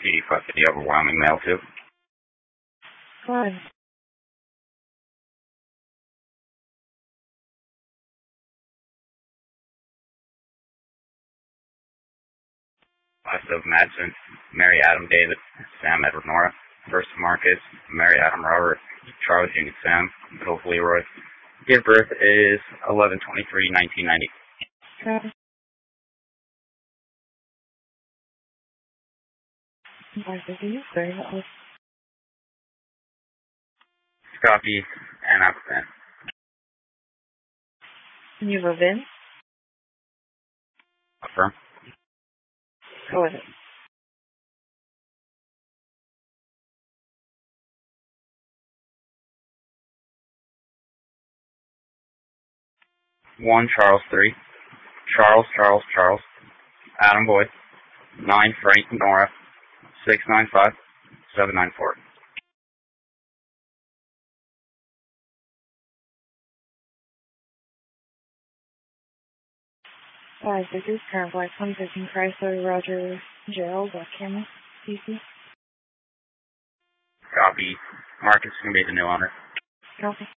PD 550 overwhelming mail to. Fine. Last of Madsen, Mary Adam David, Sam Edward Nora. First Marcus, Mary Adam Robert, Charles Junior Sam, Middle Leroy. Date of birth is 11/23/1990. Copy. Very well. Copy and applicant. You move in? Affirm. Go ahead. One Charles 3. Charles. Adam Boyd. 9 Frank Nora. 695-794. Five Vickers, Parent Black 115 Chrysler, Roger, Gerald, Cameron, CC. Copy. Marcus is going to be the new owner. Copy.